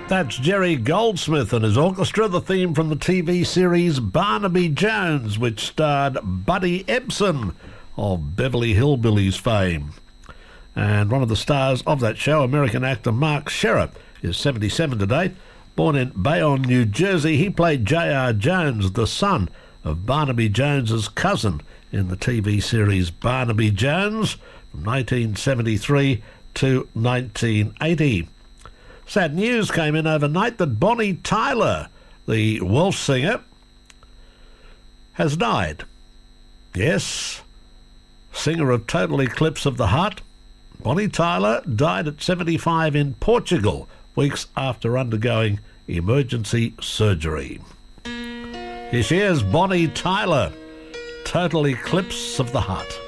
That's Jerry Goldsmith and his orchestra, the theme from the TV series Barnaby Jones, which starred Buddy Ebsen of Beverly Hillbillies fame. And one of the stars of that show, American actor Mark Sherritt, is 77 today. Born in Bayonne, New Jersey, he played J.R. Jones, the son of Barnaby Jones's cousin in the TV series Barnaby Jones from 1973 to 1980. Sad news came in overnight that Bonnie Tyler, the Welsh singer, has died. Yes, singer of Total Eclipse of the Heart, Bonnie Tyler died at 75 in Portugal, weeks after undergoing emergency surgery. Here she is, Bonnie Tyler, Total Eclipse of the Heart.